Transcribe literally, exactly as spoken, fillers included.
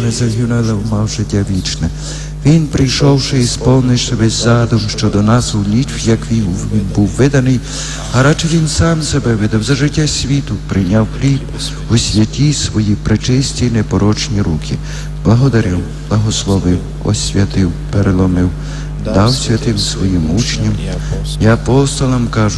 не загинули, а мав життя вічне. Він, прийшовши і сповнивши весь задум щодо нас у ніч, як він був виданий, а радше він сам себе видав за життя світу, прийняв хліб у святі свої пречисті непорочні руки, благодарив, благословив, освятив, переломив, дав святим своїм учням і апостолам, кажу,